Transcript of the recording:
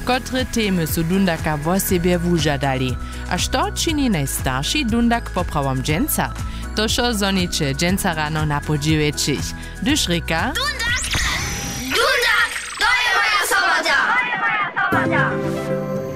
Kotre temy su Dundaka wo siebie wužadali. A što čini najstarší Dundak poprawom dżęca? To šo zoniče dżęca rano na podziwieczich. Dyż reka...